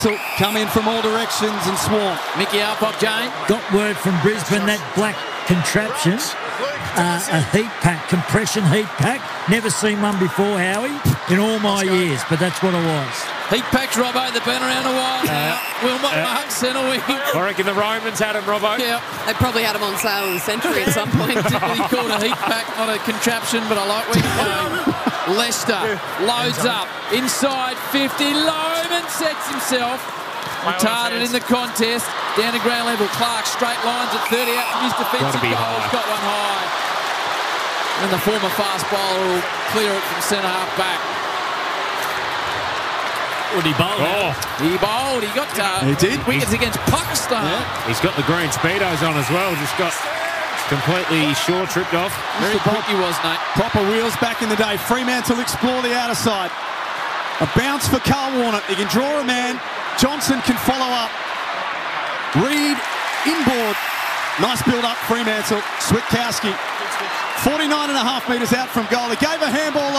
Come in from all directions and swarm. Mickey Alpop, Jane. Got word from Brisbane that black contraption, a heat pack, compression heat pack. Never seen one before, Howie, in all my years, but that's what it was. Heat packs, Robbo. They've been around a while now. Wilmot Mark, centre wing. I reckon the Romans had him, Robbo. Yeah. They probably had them on sale in the Century at some point. Particularly called a heat pack, not a contraption, but I like where you're going. Leicester loads up inside 50. Lohman sets himself. Retarded in the contest. Down to ground level. Clark straight lines at 30 out from his defensive goal. He's got one high. And the former fast bowler will clear it from centre half back. Would he bowl? Oh. He bowled. He got he did. wickets against Pakistan. Yeah. He's got the green Speedos on as well. Just got completely short tripped off. Very quick he was, Nate. Proper wheels back in the day. Fremantle explore the outer side. A bounce for Carl Warner. He can draw a man. Johnson can follow up. Reed inboard. Nice build up, Fremantle. Switkowski. 49.5 metres out from goal. He gave a handball.